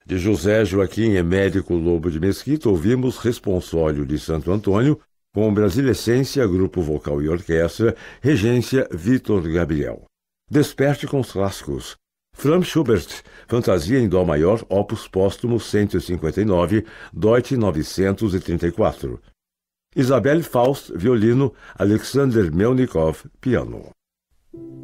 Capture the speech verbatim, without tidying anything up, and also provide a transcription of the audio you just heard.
De José Joaquim Emérico Lobo de Mesquita, ouvimos Responsólio de Santo Antônio, com Brasilescência, Grupo Vocal e Orquestra, regência Vitor Gabriel. Desperte com os clássicos. Franz Schubert, Fantasia em Dó Maior, Opus Póstumo cento e cinquenta e nove, Deutsch novecentos e trinta e quatro. Isabelle Faust, violino, Alexander Melnikov, piano.